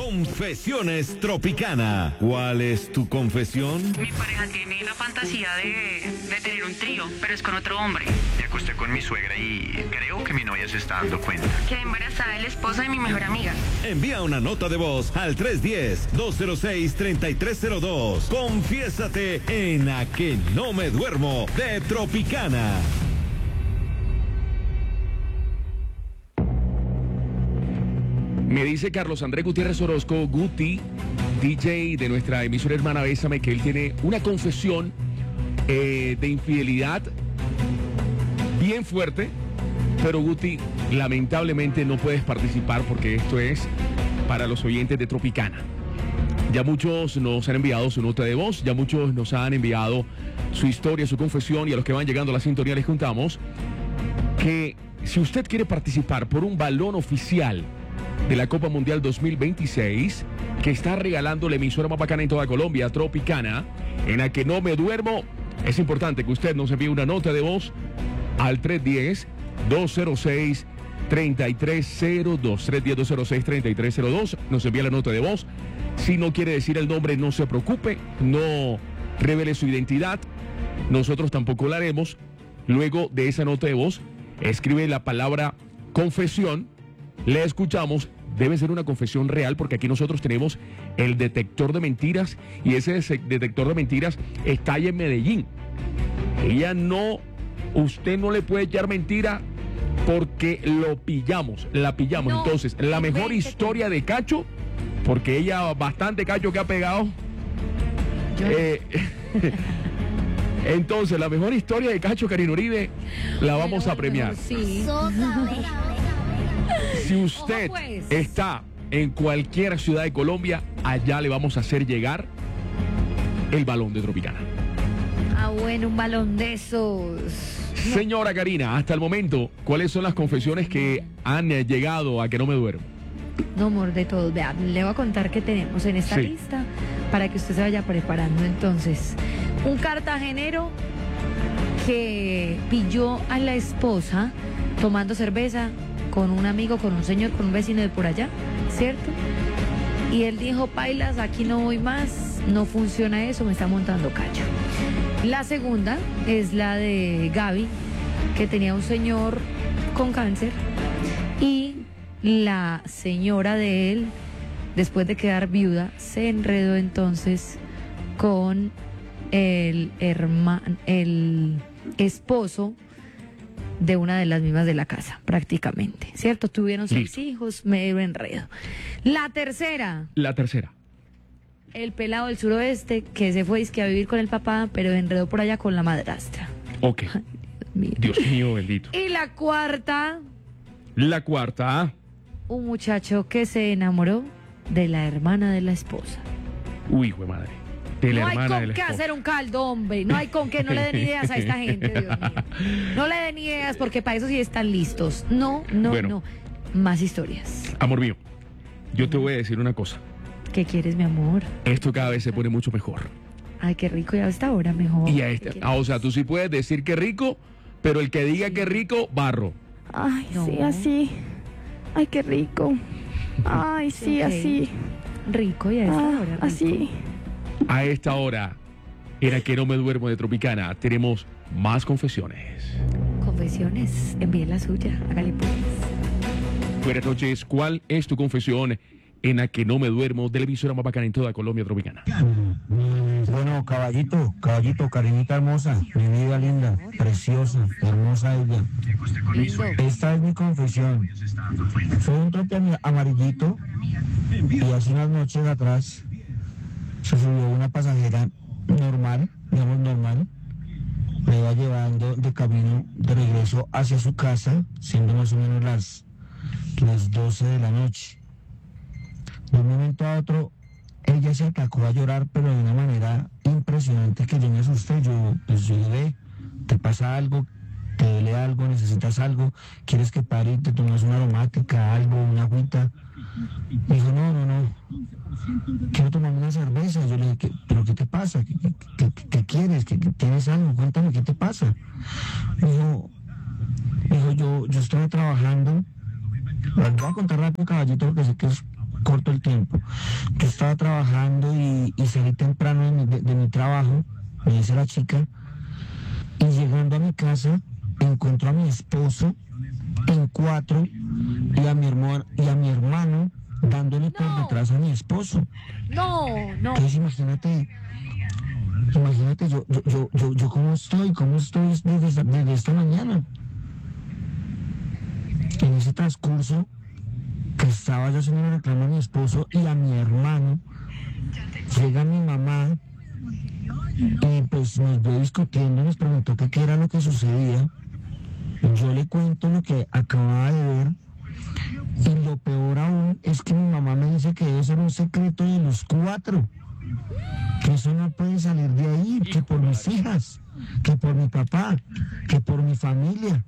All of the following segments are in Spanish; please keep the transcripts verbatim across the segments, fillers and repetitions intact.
Confesiones Tropicana. ¿Cuál es tu confesión? Mi pareja tiene la fantasía de, de tener un trío, pero es con otro hombre. Me acosté con mi suegra y creo que mi novia se está dando cuenta. Quedé embarazada de la esposa de mi mejor amiga. Envía una nota de voz al tres uno cero, dos cero seis, tres tres cero dos. Confiésate en A Que No Me Duermo de Tropicana. Me dice Carlos Andrés Gutiérrez Orozco, Guti, D J de nuestra emisora hermana Bésame, que él tiene una confesión eh, de infidelidad bien fuerte, pero Guti, lamentablemente no puedes participar porque esto es para los oyentes de Tropicana. Ya muchos nos han enviado su nota de voz, ya muchos nos han enviado su historia, su confesión, y a los que van llegando a la sintonía les contamos que si usted quiere participar por un balón oficial de la Copa Mundial dos mil veintiséis, que está regalando la emisora más bacana en toda Colombia, Tropicana, en A Que No Me Duermo, es importante que usted nos envíe una nota de voz al tres uno cero, dos cero seis, tres tres cero dos. tres uno cero, dos cero seis, tres tres cero dos. Nos envía la nota de voz. Si no quiere decir el nombre, no se preocupe, no revele su identidad, nosotros tampoco la haremos. Luego de esa nota de voz, escribe la palabra confesión, le escuchamos. Debe ser una confesión real, porque aquí nosotros tenemos el detector de mentiras, y ese detector de mentiras está ahí en Medellín. Ella no, usted no le puede echar mentira porque lo pillamos, la pillamos. No, entonces, la mejor historia de Cacho, porque ella bastante Cacho que ha pegado. Eh, entonces, la mejor historia de Cacho, Karina Uribe, la vamos a premiar. Sí. Si usted pues. está en cualquier ciudad de Colombia, allá le vamos a hacer llegar el balón de Tropicana. Ah, bueno, un balón de esos. No. Señora Karina, hasta el momento, ¿cuáles son las confesiones que han llegado a Que No Me Duermo? No, amor, de todos. Vea, le voy a contar qué tenemos en esta sí. lista para que usted se vaya preparando. Entonces, un cartagenero que pilló a la esposa tomando cerveza con un amigo, con un señor, con un vecino de por allá, ¿cierto? Y él dijo, pailas, aquí no voy más, no funciona eso, me está montando Cacho. La segunda es la de Gaby, que tenía un señor con cáncer, y la señora de él, después de quedar viuda, se enredó entonces con el hermano, el esposo de una de las mismas de la casa, prácticamente, ¿cierto? Tuvieron seis Listo. hijos, medio enredo. La tercera. La tercera. El pelado del suroeste que se fue a vivir con el papá, pero enredó por allá con la madrastra. Ok. Ay, Dios, Dios mío, bendito. Y la cuarta. La cuarta. Un muchacho que se enamoró de la hermana de la esposa. Uy, güey madre. De la no hay hermana con qué hacer un caldo, hombre. No hay con qué, no le den ideas a esta gente, Dios mío. No le den ideas, porque para eso sí están listos. No, no, bueno, no. Más historias. Amor mío, yo te voy a decir una cosa. ¿Qué quieres, mi amor? Esto cada vez se pone mucho mejor. Ay, qué rico, y a esta hora mejor. Y a esta, ah, o sea, tú sí puedes decir que rico, pero el que diga sí. que rico, barro. Ay, no. sí, así. Ay, qué rico. Ay, sí, okay. así. Rico, y a esta ah, hora rico. Así. A esta hora, en A Que No Me Duermo de Tropicana, tenemos más confesiones. Confesiones, envíe la suya, hágale pues. Buenas noches, ¿cuál es tu confesión en A Que No Me Duermo de la emisora más bacana en toda Colombia, Tropicana? Bueno, caballito, caballito, Karinita hermosa, mi vida linda, preciosa, hermosa ella. Lindo. Esta es mi confesión. Soy un trote amarillito y hace unas noches atrás se subió una pasajera normal, digamos normal, me iba llevando de camino de regreso hacia su casa, siendo más o menos las, las doce de la noche. De un momento a otro, ella se atacó a llorar, pero de una manera impresionante que yo me asusté. Yo, pues yo dije, ¿te pasa algo? ¿Te duele algo? ¿Necesitas algo? ¿Quieres que pare y te tomas una aromática, algo, una agüita? Me dijo, no, no, no. Quiero tomar una cerveza. Yo le dije, ¿pero qué te pasa? ¿Qué, qué, qué, qué quieres? ¿Qué, qué, ¿Tienes algo? Cuéntame, ¿qué te pasa? Me dijo, me dijo yo, yo estoy trabajando. Les voy a contar rápido, caballito, porque sé que es corto el tiempo. Yo estaba trabajando y, y salí temprano de mi, de, de mi trabajo, me dice la chica, y llegando a mi casa encuentro a mi esposo en cuatro y a mi hermano, y a mi hermano dándole por No. detrás a mi esposo. No, no. Entonces imagínate, imagínate yo, yo, yo, yo, yo cómo estoy, cómo estoy desde, esta- desde esta mañana. En ese transcurso que estaba yo haciendo un reclamo a mi esposo y a mi hermano, llega mi mamá y pues nos ve discutiendo, nos preguntó que qué era lo que sucedía. Yo le cuento lo que acababa de ver y lo peor aún es que mi mamá me dice que debe ser un secreto de los cuatro, que eso no puede salir de ahí, que por mis hijas, que por mi papá, que por mi familia.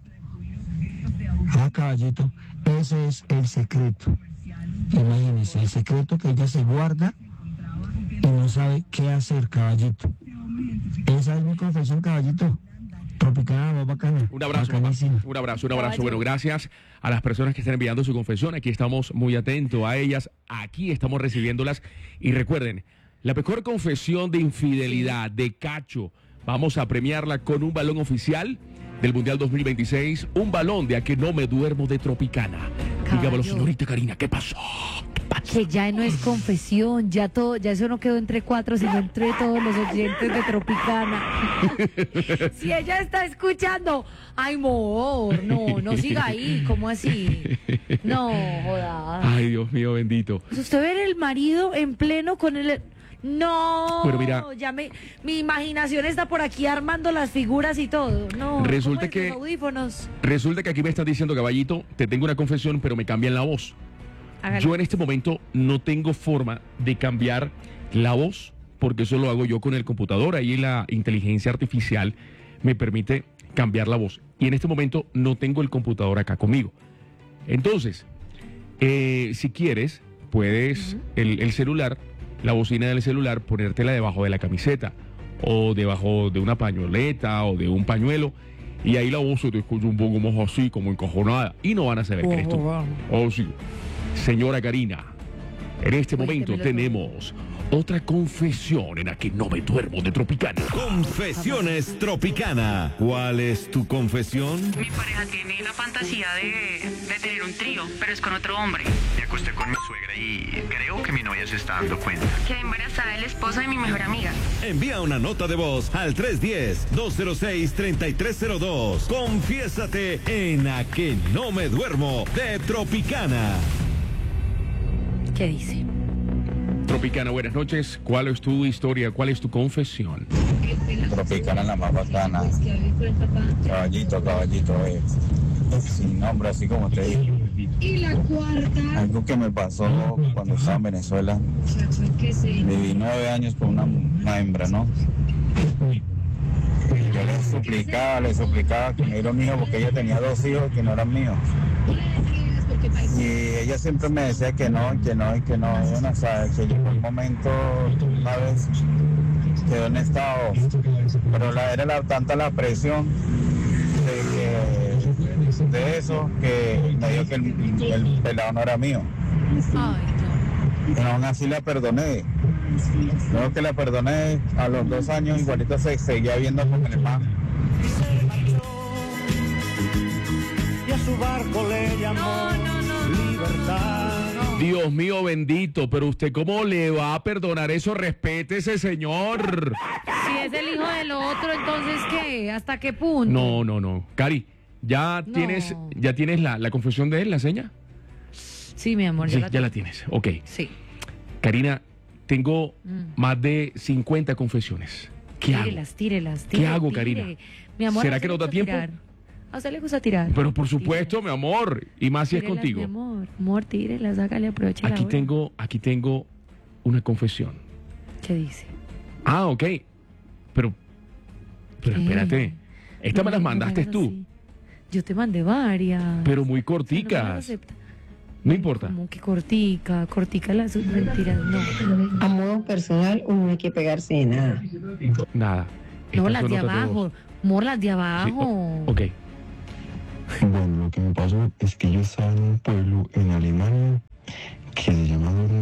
Ah, caballito, ese es el secreto. Imagínese, el secreto que ella se guarda y no sabe qué hacer, caballito. Esa es mi confesión, caballito. Tropicana, más bacana. Un abrazo, papá. Bacanísima. Un abrazo, un abrazo. Caballo. Bueno, gracias a las personas que están enviando su confesión. Aquí estamos muy atentos a ellas. Aquí estamos recibiéndolas. Y recuerden, la mejor confesión de infidelidad de Cacho, vamos a premiarla con un balón oficial del Mundial dos mil veintiséis. Un balón de A que no me duermo de Tropicana. Dígamelo, Caballo. señorita Karina, ¿qué pasó? ¿Qué pasó? Que ya no es confesión, ya todo, ya eso no quedó entre cuatro, sino entre todos los oyentes de Tropicana. Si ella está escuchando, ay, amor, no, no siga ahí, ¿cómo así? No, joda. Ay, Dios mío, bendito. Pues usted ver el marido en pleno con el... No, Pero mira- ya me, mi imaginación está por aquí armando las figuras y todo. No, Resulta ¿cómo es? que- Los audífonos. Resulta que aquí me estás diciendo, caballito, te tengo una confesión, pero me cambian la voz. Hágale. Yo en este momento no tengo forma de cambiar la voz, porque eso lo hago yo con el computador. Ahí la inteligencia artificial me permite cambiar la voz. Y en este momento no tengo el computador acá conmigo. Entonces, eh, si quieres, puedes el, el celular, la bocina del celular, ponértela debajo de la camiseta o debajo de una pañoleta o de un pañuelo. Y ahí la voz se te escucha un poco más así, como encojonada. Y no van a saber que eres tú. Oh, sí. Señora Karina, en este Uy, momento que me lo- tenemos otra confesión en A que no me duermo de Tropicana. Confesiones Tropicana. ¿Cuál es tu confesión? Mi pareja tiene la fantasía de, de tener un trío, pero es con otro hombre. Me acosté con mi suegra y creo que mi novia se está dando cuenta. Quedé embarazada del esposo de mi mejor amiga. Envía una nota de voz al tres uno cero, dos cero seis, tres tres cero dos. Confiésate en A que no me duermo de Tropicana. ¿Qué dice? Tropicana, buenas noches. ¿Cuál es tu historia? ¿Cuál es tu confesión? Tropicana la más bacana. Caballito, caballito, eh. Sin nombre, así como te digo. Algo que me pasó cuando estaba en Venezuela. Viví nueve años con una, una hembra, ¿no? Yo le suplicaba, le suplicaba que me diera un hijo porque ella tenía dos hijos que no eran míos. Y ella siempre me decía que no, que no, y que no. Yo no sabía, que llegó un momento, una vez, quedó en estado. Pero la, era la, tanta la presión de, que, de eso que me dijo que el, el pelado no era mío. Ay, Pero aún así la perdoné. Luego que la perdoné, a los dos años igualito se seguía viendo con el man. Y a su barco le llamó no, no, no. Libertad. Dios mío bendito, pero usted cómo le va a perdonar eso? Respétese, señor. Si es el hijo del otro, entonces ¿qué? ¿Hasta qué punto? No, no, no. Cari, ¿ya No. tienes, ya tienes la, la confesión de él, la seña? Sí, mi amor, Sí, yo la ya la tengo. tienes. Ok. Sí. Karina, tengo Mm. más de cincuenta confesiones. ¿Qué hago? Tírelas, tírelas, ¿Qué tírelas, hago, tire. Karina? Mi amor, ¿Será ¿a usted que le nos da gusta tiempo? tirar? ¿A usted le gusta tirar? Pero por supuesto, mi amor, y más si es Tírelas, contigo. Mi amor, amor, tírelas, hágale, aproveche la Aquí hora. tengo, aquí tengo una confesión. ¿Qué dice? Ah, ok. Pero, pero ¿Qué? espérate. Esta me No, las no mandaste hagas tú, así. Yo te mandé varias. pero muy O sea, no me las corticas. acepta. No importa. Como que cortica, cortica las mentiras, no. A modo personal, uno no hay que pegarse de nada. Nada. No, Estas las son de notas abajo. voz. Amor, las de Sí, abajo. o- ok. Bueno, lo que me pasó es que yo estaba en un pueblo en Alemania que se llama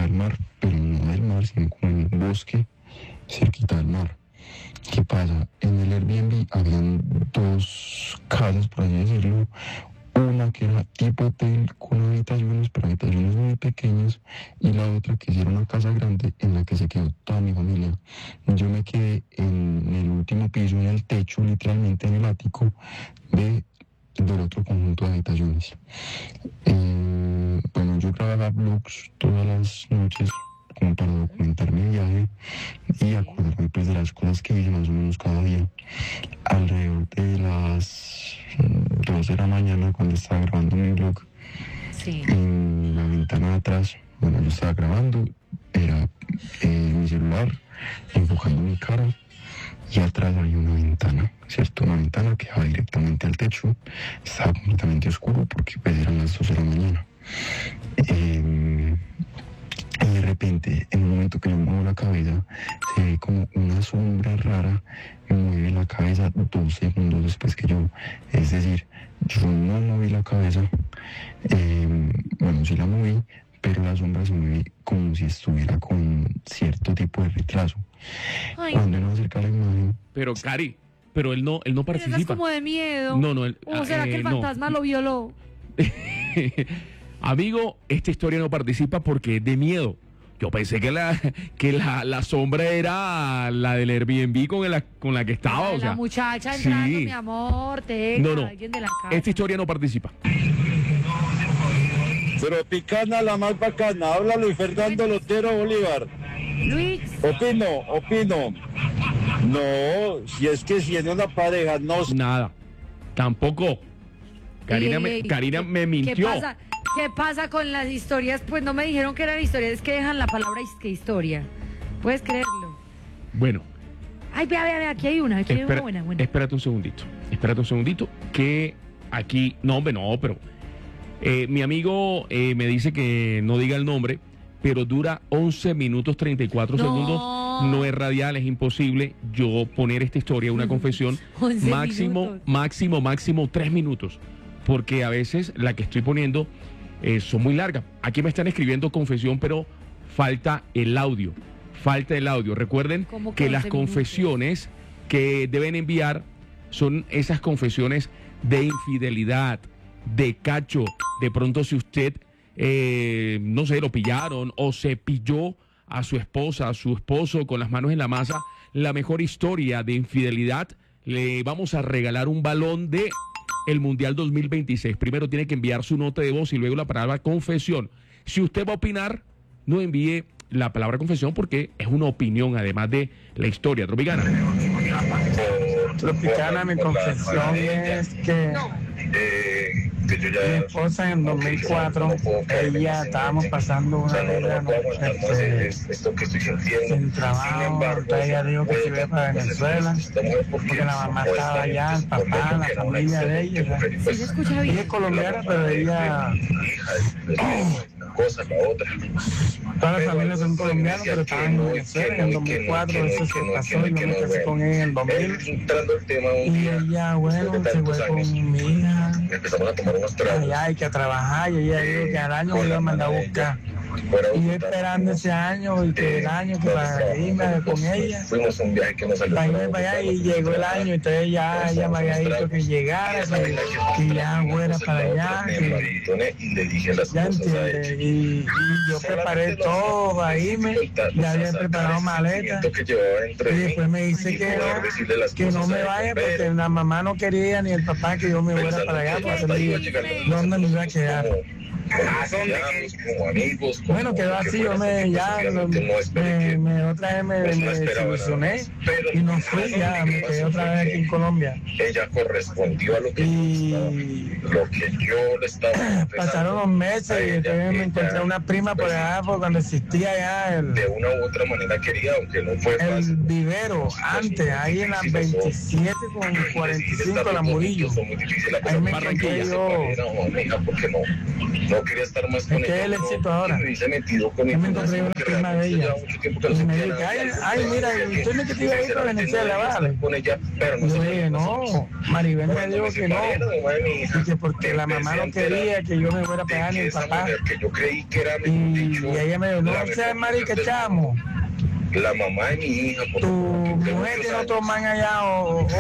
del mar, pero no del mar, sino como en un bosque cerquita del mar. ¿Qué pasa? En el Airbnb habían dos casas, por así decirlo, una que era tipo hotel con habitaciones, pero habitaciones muy pequeñas, y la otra que era una casa grande en la que se quedó toda mi familia. Yo me quedé en el último piso, en el techo, literalmente en el ático de, del otro conjunto de habitaciones. Eh, bueno, yo grababa vlogs todas las noches como para documentar mi viaje y acordarme pues de las cosas que hice más o menos cada día. Alrededor de las dos de la mañana, cuando estaba grabando mi vlog, sí, en la ventana de atrás, bueno, yo estaba grabando, era eh, mi celular enfocando mi cara, y atrás había una ventana, ¿cierto? Una ventana que daba directamente al techo, estaba completamente oscuro porque pues eran las dos de la mañana. Eh, Y de repente, en el momento que yo muevo la cabeza, se ve como una sombra rara, me mueve la cabeza dos segundos después que yo. Es decir, yo no moví la cabeza, eh, bueno, sí la moví, pero la sombra se mueve como si estuviera con cierto tipo de retraso. Ay. Cuando uno acerca la imagen... Pero, Cari, pero él no, él no participa. Pero es como de miedo. No, no. Él, ¿O será eh, que el fantasma no. lo violó? Amigo, esta historia no participa porque es de miedo. Yo pensé que la que la, la sombra era la del Airbnb con la, con la que estaba. La, o sea, la muchacha entrando, sí. Mi amor, te no, no. alguien de la casa. Esta historia no participa. Pero Picana, la más bacana. Habla Luis Fernando Lotero Bolívar. Luis. Opino, opino. No, si es que si en una pareja no... Nada, tampoco. Karina, Ey, me, ey, Karina ¿qué, me mintió. ¿Qué pasa? ¿Qué pasa con las historias? Pues no me dijeron que eran historias, es que dejan la palabra que historia. ¿Puedes creerlo? Bueno. Ay, vea, vea, vea, aquí hay una, aquí espera, hay una buena, buena. Espérate un segundito, espérate un segundito, que aquí, no, hombre, no, pero eh, mi amigo eh, me dice que no diga el nombre, pero dura once minutos treinta y cuatro no. segundos. No es radial, es imposible yo poner esta historia, una confesión, máximo, minutos. máximo, máximo tres minutos, porque a veces la que estoy poniendo eh, son muy largas. Aquí me están escribiendo confesión, pero falta el audio, falta el audio. Recuerden que las confesiones minutos? que deben enviar son esas confesiones de infidelidad, de cacho. De pronto si usted, eh, no sé, lo pillaron o se pilló a su esposa, a su esposo con las manos en la masa, la mejor historia de infidelidad, le vamos a regalar un balón de el Mundial dos mil veintiséis. Primero tiene que enviar su nota de voz y luego la palabra confesión. Si usted va a opinar, no envíe la palabra confesión porque es una opinión además de la historia. Tropicana. Tropicana, mi confesión es que Eh, que yo ya mi esposa en dos mil cuatro, ella estábamos pasando una vida no, este, esto que estoy sintiendo. sin trabajo, entonces ella dijo que se iba para Venezuela, porque la mamá estaba allá, el papá, la familia de ella. Sí, se escucha bien. Ella es colombiana, pero ella... cosa, la otra. Todas las familias son colombianas, pero estaban en Venezuela en dos mil cuatro, eso se pasó y yo me casé con ella en el dos mil. Y ella, bueno, se fue con mi hija. Empezamos a tomar unos tragos. Allá hay que trabajar y ella dijo que al año me iba a mandar a buscar. Y yo esperando ese año y que el año que para irme con ella. Fuimos a un viaje que nos salió. Para irme para allá y llegó el año, entonces ya ella me había dicho que llegara, que, que ya fuera para allá. Que, ya entiende. Y, y yo preparé todo para irme, ya había preparado maletas. Y después me dice que no, que no me vaya porque la mamá no quería ni el papá que yo me fuera para allá para salir. ¿Dónde me iba a quedar? Como amigos, como bueno, quedó así, yo me, ya, me, me, me, otra vez me, me desilusioné y no fui, ya me quedé otra vez aquí en Colombia. Ella correspondió a lo que, y... lo que yo le estaba pasaron unos meses y entonces me encontré una prima por allá, por cuando existía ya el... de una u otra manera querida, aunque no fue el fácil. Vivero, antes, ahí en las veintisiete con cuarenta y cinco, la Murillo. Ahí me encontré yo... porque no, no no quería estar más con ella. Es que él éxito ahora. Me hubiese metido con yo me encontré una prima de ella. Y me dijo, ay, ay, mira, usted me que te iba a ir para Venezuela, vale. Con ella, pero no yo le dije, no, Maribel me dijo que no. Y que porque la mamá no quería que yo me fuera a pegar a mi papá. Que yo creí que era, y, y ella me dijo, no seas marica, chamo. La mamá de mi hija, tu mujer tiene otro man allá o otro.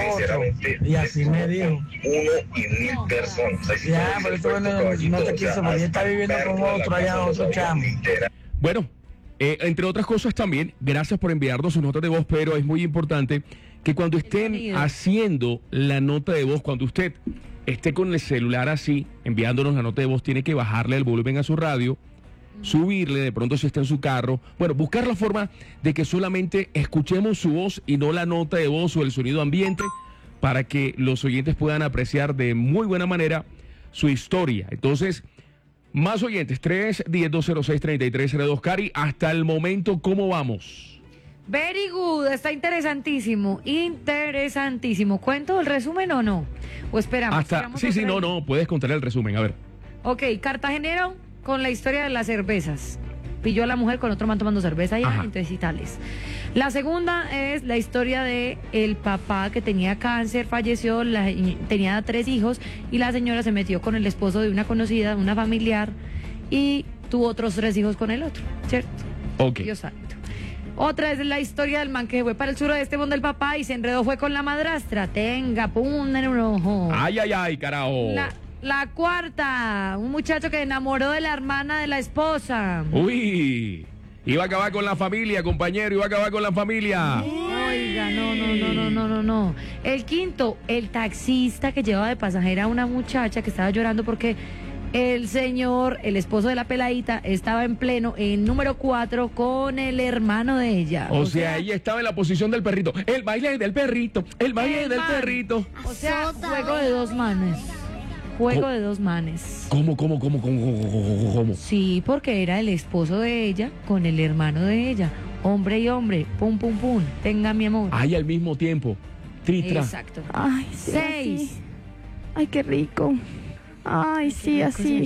Y así me dijo. Uno y mil personas. Ya, por eso bueno, no te quiso, porque ella está viviendo con otro allá, otro chamo. Bueno, eh, entre otras cosas también, gracias por enviarnos sus notas de voz, pero es muy importante que cuando estén haciendo la nota de voz, cuando usted esté con el celular así, enviándonos la nota de voz, tiene que bajarle el volumen a su radio, subirle, de pronto si está en su carro, bueno, buscar la forma de que solamente escuchemos su voz y no la nota de voz o el sonido ambiente, para que los oyentes puedan apreciar de muy buena manera su historia. Entonces, más oyentes, tres uno cero, dos cero seis, tres tres cero dos. Cari, hasta el momento, ¿cómo vamos? Very good, está interesantísimo, interesantísimo. ¿Cuento el resumen o no? ¿O esperamos? Hasta, ¿Esperamos sí, sí, no, no, puedes contar el resumen, a ver. Ok, cartagenero con la historia de las cervezas. Pilló a la mujer con otro man tomando cerveza allá, entonces y tales. La segunda es la historia de el papá que tenía cáncer, falleció, la, tenía tres hijos y la señora se metió con el esposo de una conocida, una familiar, y tuvo otros tres hijos con el otro, ¿cierto? Ok. Dios santo. Otra es la historia del man que fue para el suroeste donde el papá y se enredó, fue con la madrastra. Tenga, pum, en un ojo. Ay, ay, ay, carajo. La, la cuarta, un muchacho que enamoró de la hermana de la esposa. Uy, iba a acabar con la familia, compañero, iba a acabar con la familia. Oiga, no, no, no, no, no, no, no. El quinto, el taxista que llevaba de pasajera a una muchacha que estaba llorando porque el señor, el esposo de la peladita, estaba en pleno en número cuatro con el hermano de ella. O, o sea, sea, ella estaba en la posición del perrito. El baile del perrito, el baile el del man. perrito. O sea, juego de dos manes. Juego ¿Cómo? de dos manes. ¿Cómo, cómo, cómo, cómo, cómo, cómo? Sí, porque era el esposo de ella con el hermano de ella. Hombre y hombre, pum, pum, pum. Tenga mi amor. Ay, al mismo tiempo. Tristra. Exacto. Ay, sí, Seis. Así. Ay, qué rico. Ay, sí, así.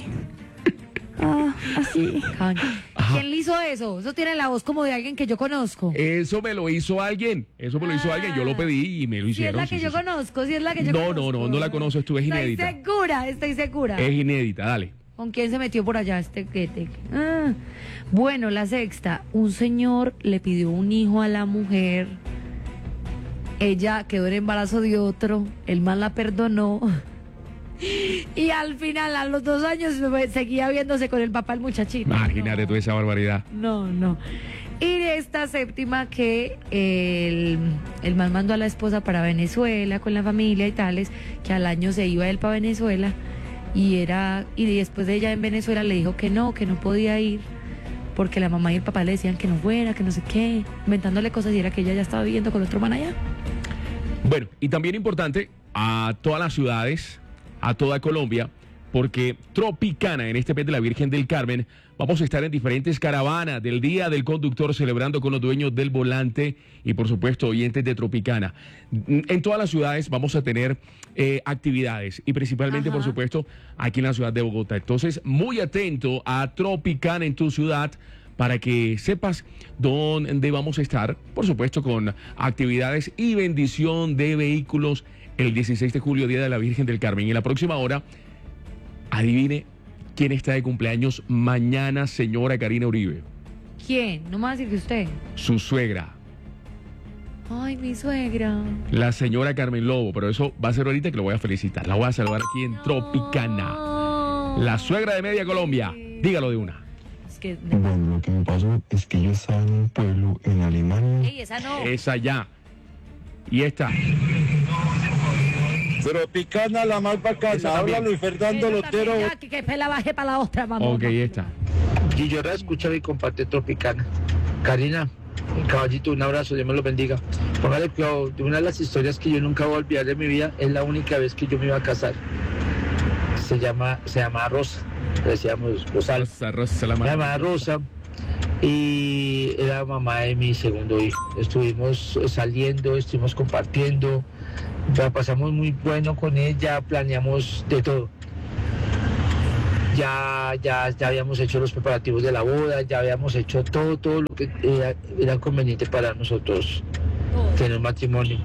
Ah, así. ¿Quién le hizo eso? Eso tiene la voz como de alguien que yo conozco. Eso me lo hizo alguien. Eso me lo hizo ah, alguien. Yo lo pedí y me lo hicieron. Si es la que sí, yo sí, conozco, si es la que yo no, conozco. No, no, no, no la conoces tú, es inédita. Estoy segura, estoy segura. Es inédita, dale. ¿Con quién se metió por allá este quete? Ah. Bueno, la sexta. Un señor le pidió un hijo a la mujer. Ella quedó en embarazo de otro. El man la perdonó. Y al final, a los dos años, seguía viéndose con el papá el muchachito. Imagínate no. tú esa barbaridad. No, no. Y esta séptima, que el, el man mandó a la esposa para Venezuela con la familia y tales, que al año se iba él para Venezuela y era y después de ella en Venezuela le dijo que no, que no podía ir porque la mamá y el papá le decían que no fuera, que no sé qué, inventándole cosas y era que ella ya estaba viviendo con otro man allá. Bueno, y también importante a todas las ciudades, a toda Colombia, porque Tropicana, en este mes de la Virgen del Carmen, vamos a estar en diferentes caravanas del Día del Conductor, celebrando con los dueños del volante y, por supuesto, oyentes de Tropicana. En todas las ciudades vamos a tener eh, actividades y principalmente, Ajá. por supuesto, aquí en la ciudad de Bogotá. Entonces, muy atento a Tropicana en tu ciudad para que sepas dónde vamos a estar, por supuesto, con actividades y bendición de vehículos el dieciséis de julio, Día de la Virgen del Carmen. Y en la próxima hora, adivine quién está de cumpleaños mañana, señora Karina Uribe. ¿Quién? No me va a decir que usted. Su suegra. Ay, mi suegra. La señora Carmen Lobo, pero eso va a ser ahorita que lo voy a felicitar. La voy a saludar aquí en no. Tropicana. La suegra de Media Colombia. Dígalo de una. Es que... Bueno, lo que me pasó es que yo estaba en un pueblo en Alemania. Ey, esa no. Esa ya. Y esta. Tropicana, la más bacana. Habla Luis Fernando Lotero. Que, que la baje para la otra, vamos. Ok, esta. Y yo la escucho y comparte Tropicana. Karina, caballito, un abrazo, Dios me lo bendiga. Póngale cuidado, de una de las historias que yo nunca voy a olvidar de mi vida, es la única vez que yo me iba a casar. Se llama, se llama Rosa, le decíamos Rosal. Rosa, Rosa, se la se llama Rosa. Y era mamá de mi segundo hijo. Estuvimos saliendo, estuvimos compartiendo, la pasamos muy bueno con ella, planeamos de todo. Ya, ya, ya habíamos hecho los preparativos de la boda, ya habíamos hecho todo, todo lo que era, era conveniente para nosotros tener un matrimonio.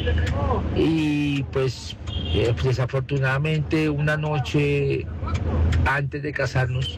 Y pues, eh, pues desafortunadamente una noche antes de casarnos,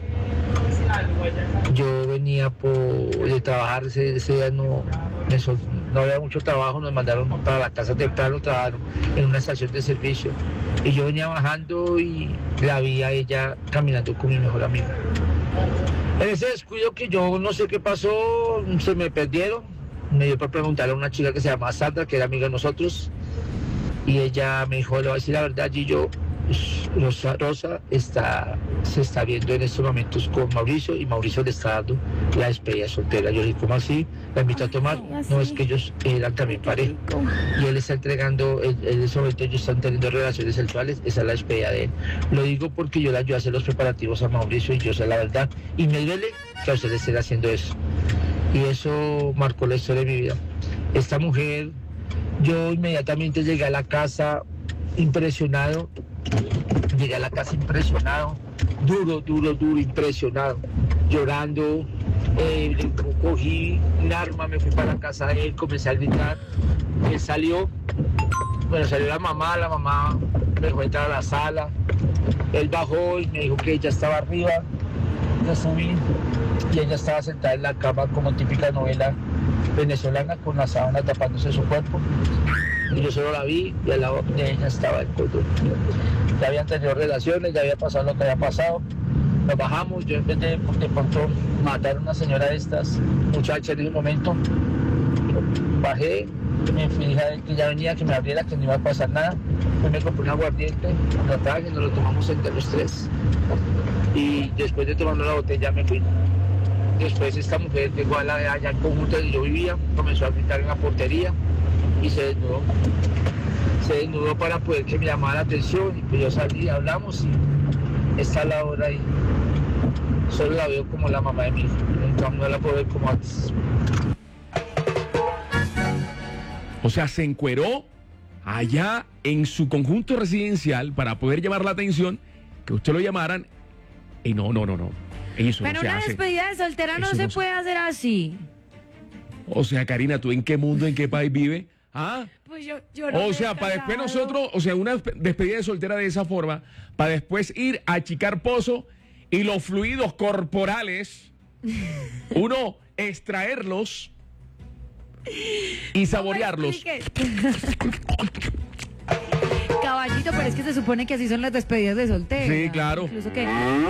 yo venía por, de trabajar, ese, ese día no, eso, no había mucho trabajo, nos mandaron para la casa temprano, trabajaron en una estación de servicio. Y yo venía bajando y la vi a ella caminando con mi mejor amigo. En ese descuido que yo no sé qué pasó, se me perdieron. Me dio por preguntarle a una chica que se llama Sandra, que era amiga de nosotros. Y ella me dijo, le voy a decir la verdad, Gillo, Rosa, Rosa está, se está viendo en estos momentos con Mauricio y Mauricio le está dando la despedida soltera. Yo le dije, ¿cómo así? La invito a tomar. No, es que ellos eran también pareja. Y él está entregando, en ese momento ellos están teniendo relaciones sexuales, esa es la despedida de él. Lo digo porque yo le ayudé a hacer los preparativos a Mauricio y yo sé la verdad. Y me duele que a ustedes estén haciendo eso. Y eso marcó la historia de mi vida. Esta mujer, yo inmediatamente llegué a la casa impresionado. Llegué a la casa impresionado, duro, duro, duro, impresionado, llorando, eh, cogí un arma, me fui para la casa de él, comencé a gritar, él salió, bueno, salió la mamá, la mamá me dejó entrar a la sala, él bajó y me dijo que ella estaba arriba, yo subí y ella estaba sentada en la cama como típica novela venezolana con la sábana tapándose su cuerpo. Y yo solo la vi y al lado de ella estaba el cordón. Ya habían tenido relaciones, ya había pasado lo que había pasado. Nos bajamos, yo en vez de, de pronto matar a una señora de estas, muchacha en ese momento, bajé, me fijé que ya venía, que me abriera, que no iba a pasar nada. Pues me compré un aguardiente, lo traje, nos lo tomamos entre los tres. Y después de tomando la botella me fui. Después esta mujer llegó a la de allá al conjunto donde yo vivía, comenzó a gritar en la portería y se desnudó. Se desnudó para poder que me llamara la atención y pues yo salí, hablamos y está a la hora y solo la veo como la mamá de mi hijo. Entonces no la puedo ver como antes. O sea, se encueró allá en su conjunto residencial para poder llamar la atención, que usted lo llamaran y no, no, no, no. Eso Pero no se una hace. despedida de soltera no Eso se no se- puede hacer así. O sea, Karina, ¿tú en qué mundo, en qué país vive? ¿Ah? Pues yo, yo no me O he sea, para después casado. nosotros, o sea, una despe- despedida de soltera de esa forma, para después ir a achicar pozo y los fluidos corporales, uno extraerlos y saborearlos. Caballito, pero es que se supone que así son las despedidas de soltera. Sí, claro. Incluso que,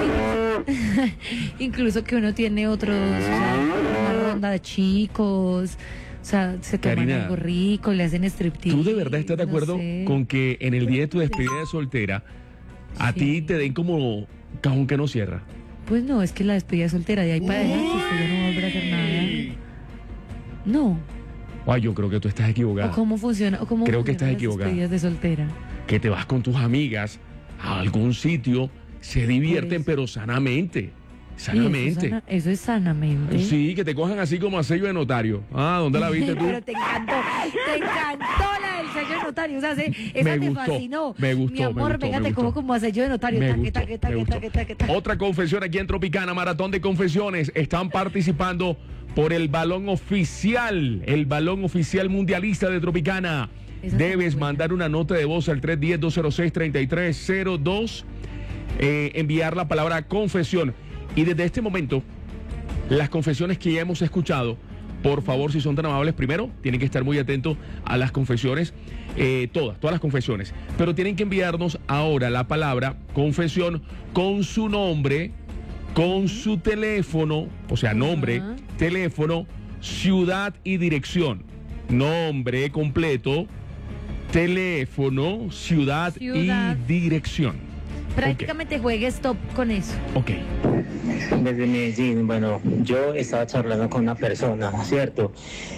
incluso que uno tiene otros, o sea, una ronda de chicos, o sea, se toman Karina, algo rico, le hacen striptease. ¿Tú de verdad estás de no acuerdo sé. con que en el día de tu despedida de soltera a Sí. ti te den como cajón que no cierra? Pues no, es que la despedida soltera de ahí para adelante usted ya no va a volver a hacer nada. No. Ay, yo creo que tú estás ¿O equivocada. cómo funciona? ¿O cómo Creo que funcionan estás las equivocada. despedidas de soltera? Que te vas con tus amigas a algún sitio, se divierten, pero sanamente. Sí, eso, Sanamente. es sana- eso es sanamente. Sí, que te cojan así como a sello de notario. Ah, ¿dónde la viste tú? Pero te encantó, te encantó la del sello de notario. O sea, se- esa Me te gustó, fascinó. me gustó, Mi amor, me gustó, venga, me te cojo gustó. como a sello de notario. Me Taque, gustó, taque, taque, me gustó. taque, taque, taque. Otra confesión aquí en Tropicana, maratón de confesiones. Están participando por el balón oficial, el balón oficial mundialista de Tropicana. Esa Debes está mandar una nota de voz al tres uno cero, dos cero seis, tres tres cero dos, eh, enviar la palabra confesión. Y desde este momento, las confesiones que ya hemos escuchado, por favor, si son tan amables, primero, tienen que estar muy atentos a las confesiones, eh, todas, todas las confesiones, pero tienen que enviarnos ahora la palabra confesión con su nombre, con su teléfono, o sea, nombre, Ajá. teléfono, ciudad y dirección. Nombre completo, teléfono, ciudad, Ciudad. y dirección. Prácticamente juegue stop con eso. Ok. Desde Medellín, bueno, yo estaba charlando con una persona, ¿cierto?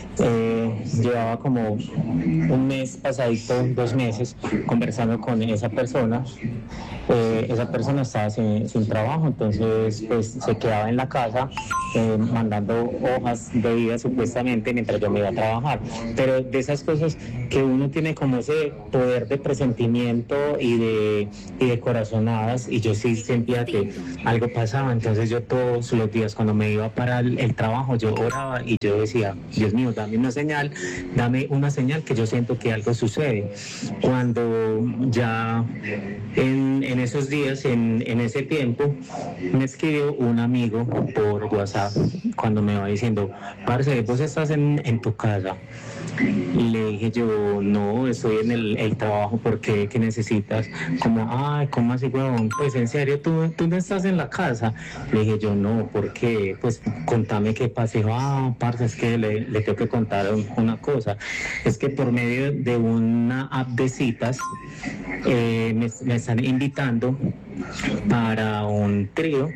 Eh, llevaba como un mes pasadito, dos meses, conversando con esa persona. Eh, esa persona estaba sin, sin trabajo, entonces pues se quedaba en la casa eh, mandando hojas de vida supuestamente mientras yo me iba a trabajar. Pero de esas cosas que uno tiene como ese poder de presentimiento y de, y de corazonadas, y yo sí sentía que algo pasaba. Entonces yo todos los días cuando me iba para el, el trabajo yo oraba y yo decía, Dios mío, dame una señal, dame una señal que yo siento que algo sucede. Cuando ya en, en esos días, en, en ese tiempo, me escribió un amigo por WhatsApp cuando me va diciendo, parce, vos estás en, en tu casa. Y le dije yo, no, estoy en el, el trabajo, porque ¿qué necesitas? Como, ay, ¿cómo así, huevón? Pues en serio, ¿tú, tú no estás en la casa? Le dije yo, no, ¿por qué? Pues contame qué pasa. Y dijo, ah, parce, es que le, le tengo que contar una cosa. Es que por medio de una app de citas, eh, me, me están invitando para un trío,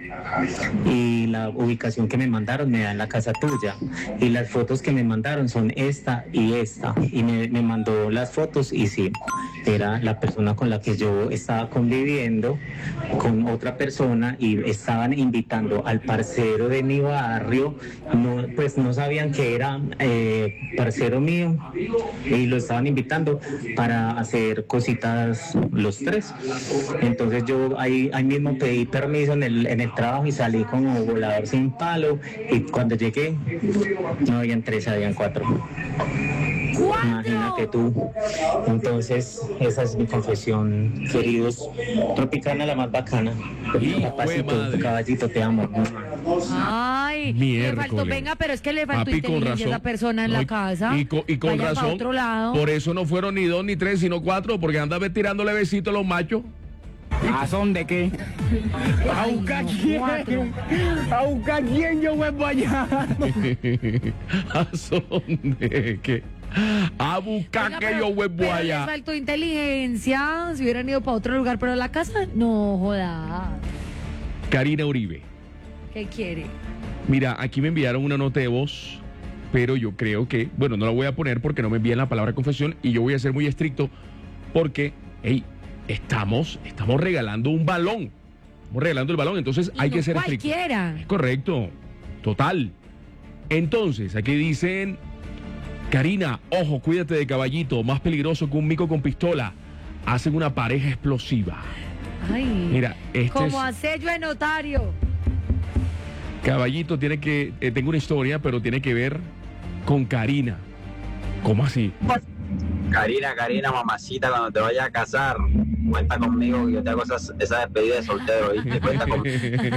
y la ubicación que me mandaron me da en la casa tuya, y las fotos que me mandaron son esta y esta, y me, me mandó las fotos y sí, era la persona con la que yo estaba conviviendo con otra persona, y estaban invitando al parcero de mi barrio. No, pues no sabían que era eh, parcero mío, y lo estaban invitando para hacer cositas los tres. Entonces yo ahí, ahí mismo pedí permiso en el, en el trabajo y salí como volador sin palo, y cuando llegué no habían tres, habían cuatro. ¿Cuatro? Imagínate tú. Entonces esa es mi confesión, queridos. Tropicana, la más bacana. Papacito, caballito, te amo. Ay, Miércoles. le faltó, venga, pero es que le faltó Papi, inteligencia a esa persona en No, la y- casa. Y, con, y con Vaya pa' razón. otro lado. Por eso no fueron ni dos ni tres, sino cuatro, porque anda tirándole besitos a los machos. ¿A son de qué? ¿A buscar quién? ¿A buscar quién yo vuelvo allá? ¿A son de qué? A buscar Venga, que pero- yo vuelvo pero allá. le faltó inteligencia. Si hubieran ido para otro lugar, pero la casa, no joda. Karina Uribe. ¿Qué quiere? Mira, aquí me enviaron una nota de voz, pero yo creo que, bueno, no la voy a poner porque no me envían la palabra confesión, y yo voy a ser muy estricto porque, hey, estamos, estamos regalando un balón. Estamos regalando el balón, entonces hay no que ser estricto. cualquiera. Correcto, total. Entonces, aquí dicen, Karina, ojo, cuídate de caballito, más peligroso que un mico con pistola. Hacen una pareja explosiva. Ay, Mira, este como es- a sello de notario. Caballito tiene que, eh, tengo una historia, pero tiene que ver con Karina. ¿Cómo así? Karina, Karina, mamacita, cuando te vayas a casar, cuenta conmigo que yo te hago esa, esa despedida de soltero, ¿viste? Cuenta conmigo.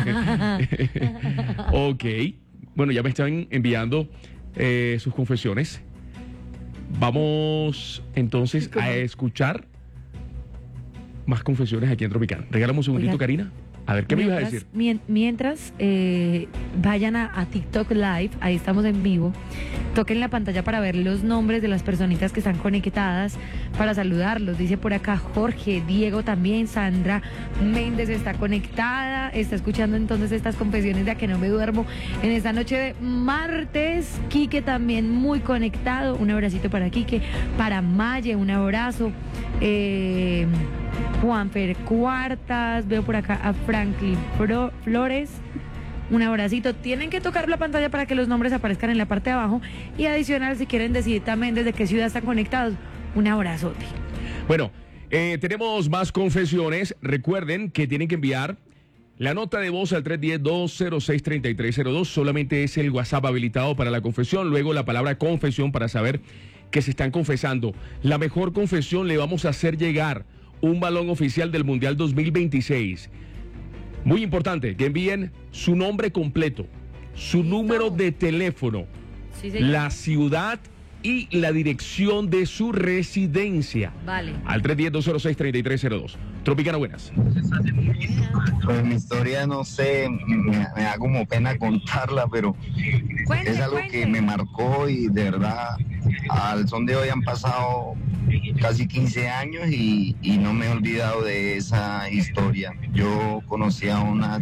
Ok. Bueno, ya me están enviando eh, sus confesiones. Vamos entonces a escuchar más confesiones aquí en Tropicana. Regálame un segundito, Oiga, Karina. A ver, ¿qué me ibas a decir? Mien- Mientras eh, vayan a, a TikTok Live, ahí estamos en vivo, toquen la pantalla para ver los nombres de las personitas que están conectadas, para saludarlos. Dice por acá Jorge, Diego también, Sandra Méndez está conectada, está escuchando entonces estas confesiones de A Que No Me Duermo en esta noche de martes. Quique también muy conectado, un abracito para Quique, para Maye, un abrazo. Eh, Juanfer Cuartas, veo por acá a Franklin Fro- Flores, un abracito. Tienen que tocar la pantalla para que los nombres aparezcan en la parte de abajo, y adicional, si quieren decir también desde qué ciudad están conectados, un abrazote. Bueno, eh, tenemos más confesiones. Recuerden que tienen que enviar la nota de voz al tres uno cero, dos cero seis, tres tres cero dos. Solamente es el WhatsApp habilitado para la confesión. Luego la palabra confesión para saber que se están confesando. La mejor confesión, le vamos a hacer llegar un balón oficial del Mundial dos mil veintiséis. Muy importante que envíen su nombre completo, su número de teléfono, Sí, señor. la ciudad y la dirección de su residencia. Vale. Al tres uno cero, dos cero seis, tres tres cero dos. Tropicana, buenas. Pues mi historia, no sé, me, me da como pena contarla, pero Cuente, es algo cuente. que me marcó, y de verdad, al son de hoy han pasado casi quince años y, y no me he olvidado de esa historia. Yo conocí a una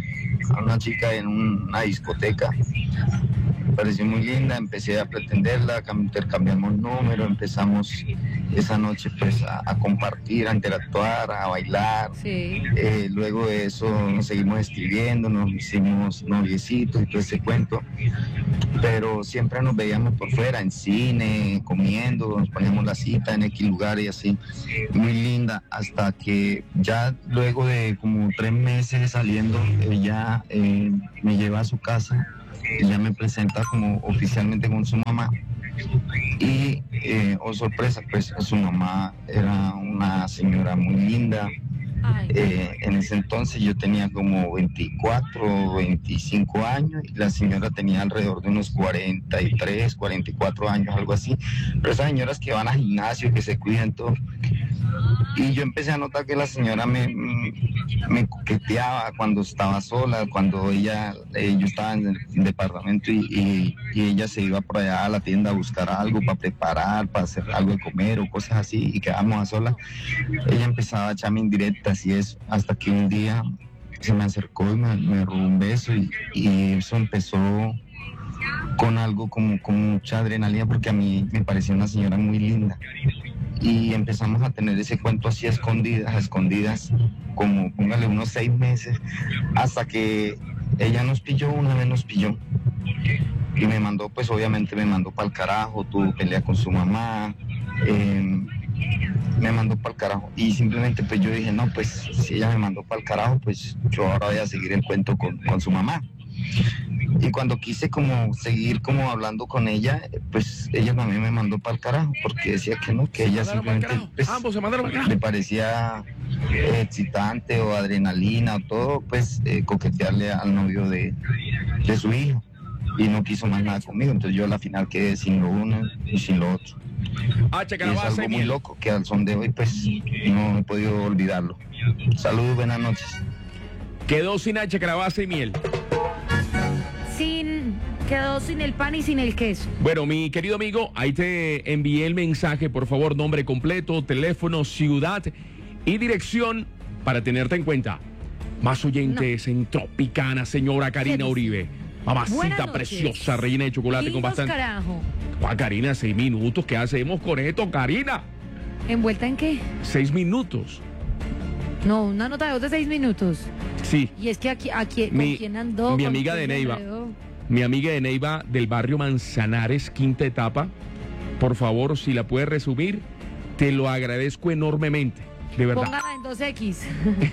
a una chica en una discoteca. Me pareció muy linda, empecé a pretenderla, intercambiamos números, empezamos esa noche pues a, a compartir, a interactuar, a bailar. Sí. Eh, luego de eso nos seguimos escribiendo, nos hicimos noviecitos y todo ese cuento, pero siempre nos veíamos por fuera, en cine, comiendo, nos poníamos la cita en X lugar y así, muy linda, hasta que ya luego de como tres meses saliendo, ella eh, me lleva a su casa. Ella me presenta como oficialmente con su mamá y, eh, oh sorpresa, pues su mamá era una señora muy linda. Eh, en ese entonces yo tenía como veinticuatro, veinticinco años y la señora tenía alrededor de unos cuarenta y tres, cuarenta y cuatro años, algo así. Pero esas señoras que van al gimnasio, que se cuidan todo. Y yo empecé a notar que la señora me, me coqueteaba cuando estaba sola, cuando ella, eh, yo estaba en el departamento y, y, y ella se iba por allá a la tienda a buscar algo para preparar, para hacer algo de comer o cosas así, y quedábamos a solas. Ella empezaba a echarme indirectas y eso, hasta que un día se me acercó y me, me robó un beso y, y eso empezó con algo como con mucha adrenalina porque a mí me parecía una señora muy linda. Y empezamos a tener ese cuento así a escondidas, a escondidas, como póngale unos seis meses, hasta que ella nos pilló, una vez nos pilló. Y me mandó, pues obviamente me mandó para el carajo, tuvo pelea con su mamá, eh, me mandó para el carajo. Y simplemente pues yo dije, no, pues si ella me mandó para el carajo, pues yo ahora voy a seguir el cuento con, con su mamá. Y cuando quise como seguir como hablando con ella, pues ella también me mandó para el carajo, porque decía que no, que ella simplemente pues, ambos se mandaron para el le parecía eh, excitante o adrenalina o todo, pues eh, coquetearle al novio de, de su hijo. Y no quiso más nada conmigo, entonces yo a la final quedé sin lo uno y sin lo otro. Ah, y es algo muy loco que al son de hoy pues no he podido olvidarlo. Saludos, buenas noches. Quedó sin H, calabaza y miel. Sin, quedó sin el pan y sin el queso. Bueno, mi querido amigo, ahí te envié el mensaje, por favor, nombre completo, teléfono, ciudad y dirección para tenerte en cuenta. Más oyentes no. en Tropicana, señora Karina Uribe. Mamacita preciosa, reina de chocolate Hijos, con bastante... carajo. Ah, Karina, seis minutos, ¿qué hacemos con esto, Karina? ¿Envuelta en qué? Seis minutos. No, una nota de voz de seis minutos. Sí. Y es que aquí, aquí mi, ¿con quién andó? Mi ¿Con amiga de Neiva. Mi amiga de Neiva del barrio Manzanares, quinta etapa. Por favor, si la puedes resumir, te lo agradezco enormemente. De verdad. Póngala en dos equis.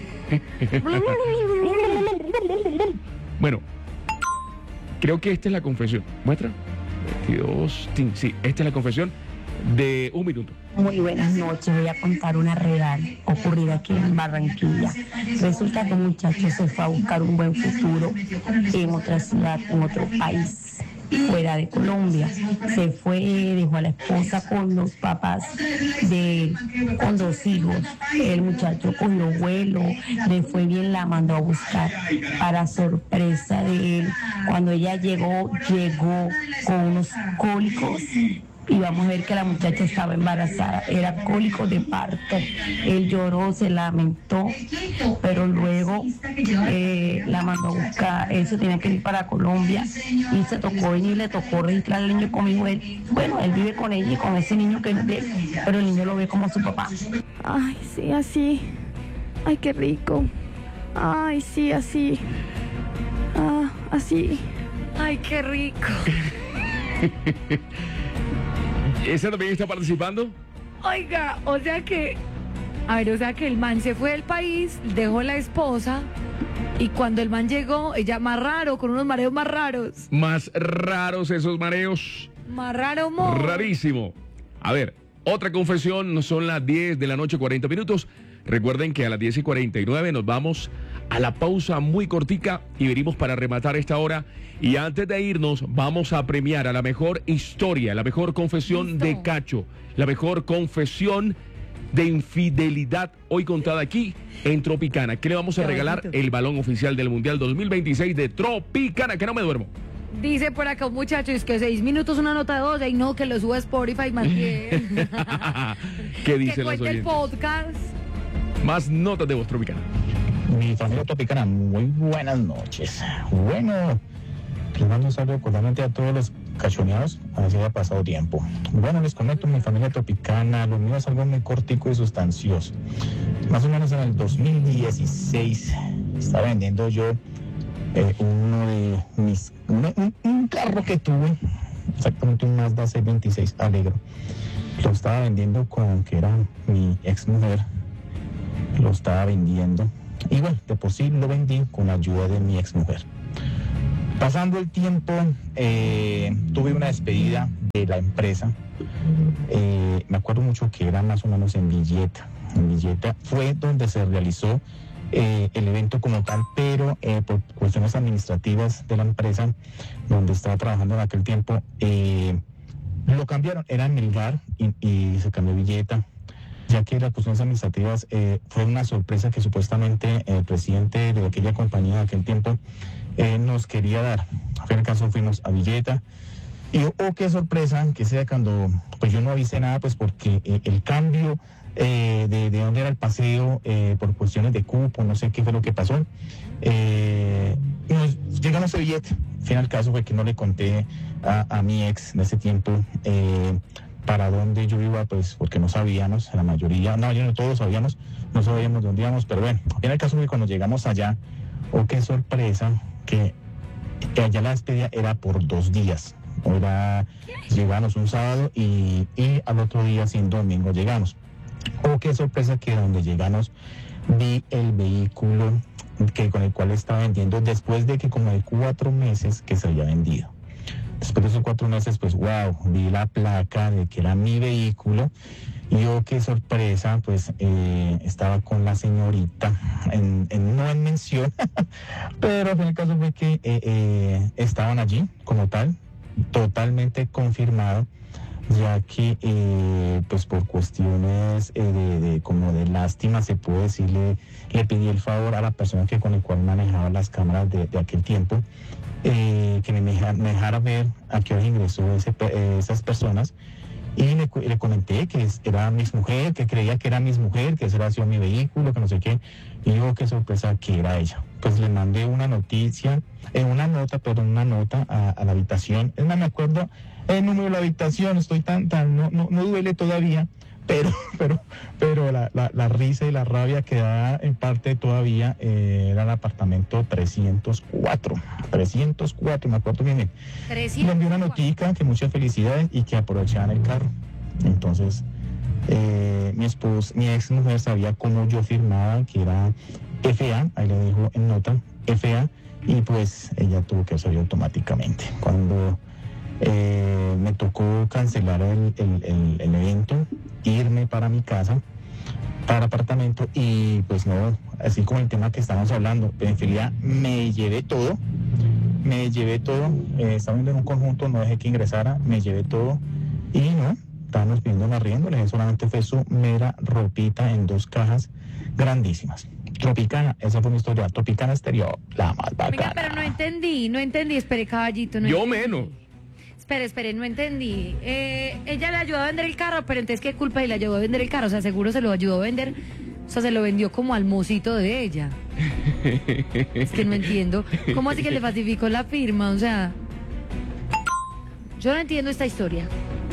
Bueno, creo que esta es la confesión. ¿Muestra? veintidós. Sí, esta es la confesión de un minuto. Muy buenas noches, voy a contar una real ocurrida aquí en Barranquilla. Resulta que un muchacho se fue a buscar un buen futuro en otra ciudad, en otro país, fuera de Colombia. Se fue, dejó a la esposa con los papás de él, con dos hijos. El muchacho cogió vuelo, le fue bien, la mandó a buscar. Para sorpresa de él, cuando ella llegó, llegó con unos cólicos. Y vamos a ver que la muchacha estaba embarazada, era cólico de parto. Él lloró, se lamentó, pero luego eh, la mandó a buscar. Él se tenía que ir para Colombia y se tocó venir, le tocó registrar al niño conmigo. Él, bueno, él vive con ella y con ese niño que es de él, pero el niño lo ve como su papá. Ay, sí, así. Ay, qué rico. Ay, sí, así. Ah, así. Ay, qué rico. ¿Esa también está participando? Oiga, o sea que... A ver, o sea que el man se fue del país, dejó la esposa... Y cuando el man llegó, ella más raro, con unos mareos más raros. Más raros esos mareos. Más raro, mo. Rarísimo. A ver, otra confesión, son las diez de la noche, cuarenta minutos. Recuerden que a las diez y cuarenta y nueve nos vamos a la pausa muy cortica y venimos para rematar esta hora. Y antes de irnos, vamos a premiar a la mejor historia, la mejor confesión Listo. de Cacho, la mejor confesión de infidelidad hoy contada aquí en Tropicana. ¿Qué le vamos a regalar? El balón oficial del Mundial dos mil veintiséis de Tropicana, que no me duermo. Dice por acá un muchacho, es que seis minutos una nota de dos, y no, que lo suba a Spotify más bien. ¿Qué dice que los cuente el oyentes? podcast. Más notas de voz Tropicana. Mi familia tropicana, muy buenas noches. Bueno, les mando un saludo cordialmente a todos los cachoneados, a ver si haya pasado tiempo. Bueno, les comento, mi familia tropicana, lo mío es algo muy cortico y sustancioso. Más o menos en el dos mil dieciséis estaba vendiendo yo eh, uno de mis, un, un, un carro que tuve, exactamente un Mazda C veintiséis Alegro. Lo estaba vendiendo con que era mi ex mujer, lo estaba vendiendo. Y bueno, de por sí lo vendí con la ayuda de mi ex mujer. Pasando el tiempo, eh, tuve una despedida de la empresa. Eh, me acuerdo mucho que era más o menos en Villeta. En Villeta fue donde se realizó eh, el evento como tal, pero eh, por cuestiones administrativas de la empresa donde estaba trabajando en aquel tiempo, eh, lo cambiaron. Era en Melgar y, y se cambió a Villeta, ya que las cuestiones administrativas eh, fue una sorpresa que supuestamente el presidente de aquella compañía de aquel tiempo eh, nos quería dar. En el caso fuimos a Villeta y oh, qué sorpresa que sea cuando pues yo no avisé nada, pues porque eh, el cambio eh, de, de dónde era el paseo eh, por cuestiones de cupo, no sé qué fue lo que pasó, eh, nos llegamos a Villeta. Al fin y al caso fue que no le conté a, a mi ex de ese tiempo eh, para dónde yo iba, pues porque no sabíamos, la mayoría, no, yo no todos sabíamos, no sabíamos dónde íbamos, pero bueno, en el caso que cuando llegamos allá, oh qué sorpresa, que allá la despedida era por dos días, era, llegamos un sábado y, y al otro día, sin domingo, llegamos. Oh qué sorpresa que donde llegamos vi el vehículo que, con el cual estaba vendiendo después de que como de cuatro meses que se había vendido. Después de esos cuatro meses, pues, wow, vi la placa de que era mi vehículo y oh, qué sorpresa, pues, eh, estaba con la señorita, en, en, no en mención, pero en el caso fue que eh, eh, estaban allí como tal, totalmente confirmado, ya que, eh, pues, por cuestiones eh, de, de, como de lástima, se puede decir, le, le pedí el favor a la persona que con el cual manejaba las cámaras de, de aquel tiempo, Eh, que me dejara, me dejara ver a qué hora ingresó ese, eh, esas personas y le, le comenté que era mi mujer, que creía que era mi mujer, que ese era sido mi vehículo, que no sé qué, y digo qué sorpresa que era ella. Pues le mandé una noticia, eh, una nota, perdón, una nota a, a la habitación. Es más, me acuerdo el número de la habitación, estoy tan, tan, no, no, no duele todavía, pero, pero, pero la, la, la risa y la rabia que da en parte todavía eh, era el apartamento trescientos cuatro, trescientos cuatro, me acuerdo bien. Me envió una notica que muchas felicidades y que aprovechaban el carro. Entonces, eh, mi esposa, mi ex mujer sabía cómo yo firmaba, que era F A, ahí le dijo en nota, F A, y pues ella tuvo que hacerlo automáticamente. Cuando Eh, me tocó cancelar el, el, el, el evento, irme para mi casa, para apartamento y pues no, así como el tema que estábamos hablando, en realidad me llevé todo, me llevé todo, eh, estábamos en un conjunto, no dejé que ingresara, me llevé todo y no, estábamos pidiendo un arriendo, solamente fue su mera ropita en dos cajas grandísimas. Tropicana, esa fue mi historia, Tropicana Exterior, la más bacana. Venga, pero no entendí, no entendí, espere caballito. No Yo entendí. menos. Espere, espere, no entendí. Eh, ella le ayudó a vender el carro, pero entonces, ¿qué culpa? Y le ayudó a vender el carro. O sea, seguro se lo ayudó a vender. O sea, se lo vendió como al mocito de ella. Es que no entiendo. ¿Cómo así que le falsificó la firma? O sea, yo no entiendo esta historia.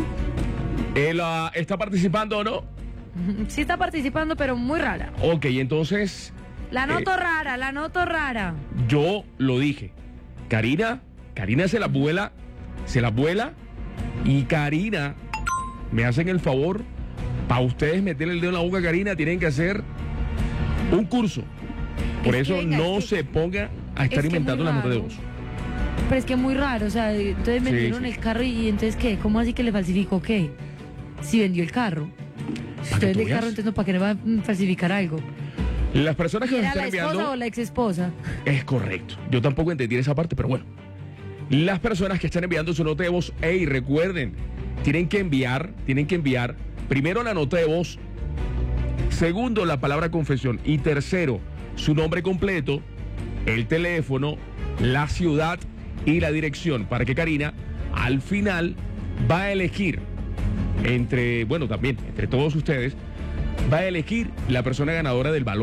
¿Él uh, está participando o no? Sí está participando, pero muy rara. Ok, entonces... La noto eh, rara, la noto rara. Yo lo dije. Karina, Karina se la vuela... Se la vuela y Karina, me hacen el favor, para ustedes meterle el dedo en la boca a Karina, tienen que hacer un curso. Por Es eso que venga, no es que- se ponga a estar es que inventando muy las notas de raro. voz. Pero es que muy raro, o sea, entonces Sí, vendieron sí. el carro y entonces ¿qué? ¿Cómo así que le falsificó qué? Si vendió el carro. Si que usted tú vende el veas. carro, entonces no, ¿para qué le va a mm, falsificar algo? Las personas que nos ¿Era están la esposa enviando... o la ex esposa? Es correcto. Yo tampoco entendí esa parte, pero bueno. Las personas que están enviando su nota de voz, hey, recuerden, tienen que enviar, tienen que enviar primero la nota de voz, segundo la palabra confesión y tercero su nombre completo, el teléfono, la ciudad y la dirección para que Karina al final va a elegir entre, bueno, también entre todos ustedes, va a elegir la persona ganadora del balón.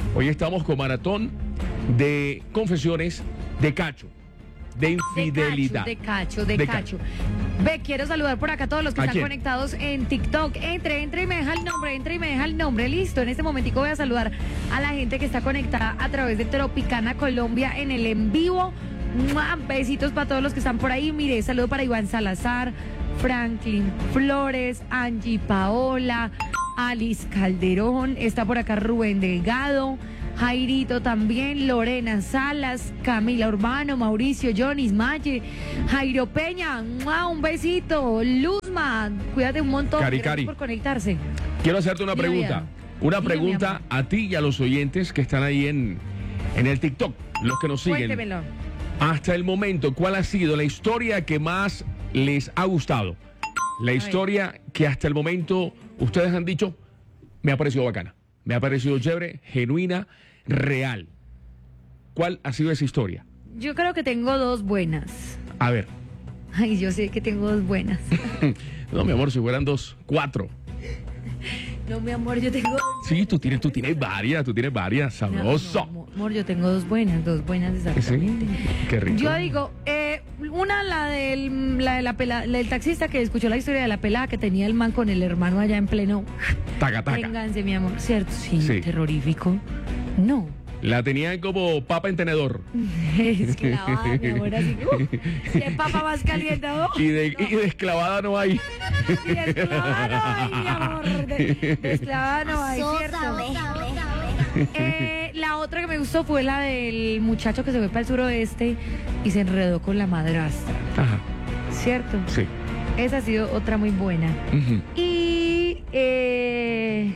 Hoy estamos con maratón de confesiones de cacho, de infidelidad. De cacho, de cacho, de, De cacho. Ve, quiero saludar por acá a todos los que ¿A están quién? conectados en TikTok. Entre, entre y me deja el nombre, entre y me deja el nombre. Listo, en este momentico voy a saludar a la gente que está conectada a través de Tropicana Colombia en el en vivo. ¡Mua! Besitos para todos los que están por ahí. Mire, saludo para Iván Salazar, Franklin Flores, Angie Paola, Alice Calderón, está por acá Rubén Delgado, Jairito también, Lorena Salas, Camila Urbano, Mauricio, Jonis, Maye, Jairo Peña, ¡mua! Un besito, Luzma, cuídate un montón, Cari, gracias Cari. por conectarse. Quiero hacerte una Dime, pregunta. vida. Una Dime, pregunta a ti y a los oyentes que están ahí en, en el TikTok, los que nos siguen. Cuéntemelo. Hasta el momento, ¿cuál ha sido la historia que más les ha gustado? La historia que hasta el momento ustedes han dicho, me ha parecido bacana, me ha parecido chévere, genuina, real. ¿Cuál ha sido esa historia? Yo creo que tengo dos buenas. A ver. Ay, yo sé que tengo dos buenas. No, mi amor, si fueran dos, cuatro. No, mi amor, yo tengo... Sí, tú tienes, tú tienes varias, tú tienes varias, sabroso. No, no, amor, yo tengo dos buenas, dos buenas exactamente. Sí, qué rico. Yo digo, eh, una, la del, la de la pela, la del taxista que escuchó la historia de la pelada que tenía el man con el hermano allá en pleno. Taca, taca. Vénganse, mi amor, ¿cierto? Sí, Sí. terrorífico. No. La tenían como papa en tenedor. Esclavada, mi amor, así. Uh, ¿qué papa más caliente? Oh, Y de, y de esclavada no hay. y de esclavada no hay, mi amor. De, de esclavada no hay, ¿cierto? Eh, la otra que me gustó fue la del muchacho que se fue para el suroeste y se enredó con la madrastra. Ajá. ¿Cierto? Sí. Esa ha sido otra muy buena. Ujú. Y... Eh,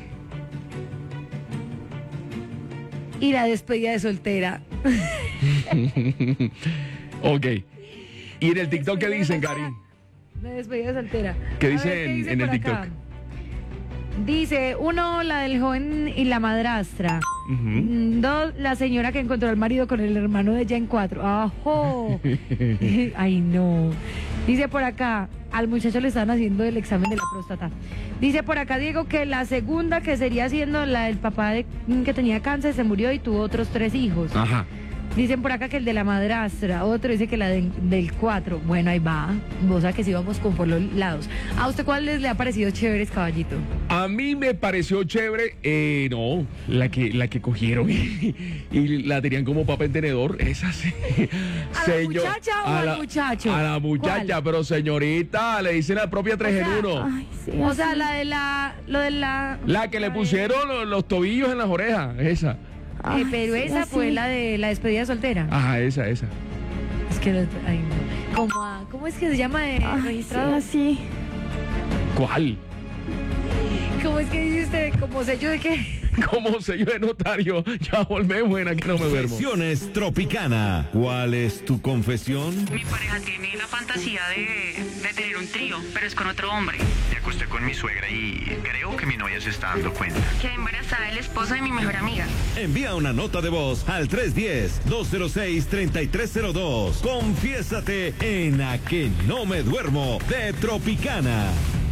y la despedida de soltera. Ok. ¿Y en el TikTok qué dicen, Cari? La despedida de soltera. ¿Qué A dice ver, en- dice en el por acá? TikTok? Dice, uno, la del joven y la madrastra. Ujú. Mm, Dos, la señora que encontró al marido con el hermano de ella en cuatro. ¡Ajo! Ay, no. Dice por acá, al muchacho le están haciendo el examen de la próstata. Dice por acá, Diego, que la segunda, que sería siendo la del papá de, que tenía cáncer, se murió y tuvo otros tres hijos. Ajá. Dicen por acá que el de la madrastra, otro dice que la de- del cuatro. Bueno, ahí va. Vos sabés que sí vamos con por los lados. ¿A usted cuál les le ha parecido chéveres, caballito? A mí me pareció chévere, eh, no, la que, la que cogieron y, y la tenían como papa en tenedor, esa sí. ¿A la muchacha o a al la- muchacho? A la muchacha, ¿Cuál? pero señorita, le dicen la propia tres en uno. O sea, la de la... Lo de la... La que le pusieron los, los tobillos en las orejas, esa. Eh, pero esa fue la de la despedida soltera. Ajá, esa, esa. Es que... los- ay, no. Como a- ¿Cómo es que se llama de registrado? Así. ¿Cuál? ¿Cómo es que dice usted? ¿Como sello de qué? Como sello de notario. Ya volvemos, buena que no me duermo. Confesiones Tropicana. ¿Cuál es tu confesión? Mi pareja tiene la fantasía de, de tener un trío, pero es con otro hombre. Me acosté con mi suegra y creo que mi novia se está dando cuenta. Quedé embarazada del esposo de mi mejor amiga. Envía una nota de voz al tres uno cero, dos cero seis, tres tres cero dos. Confiésate en A Que No Me Duermo de Tropicana.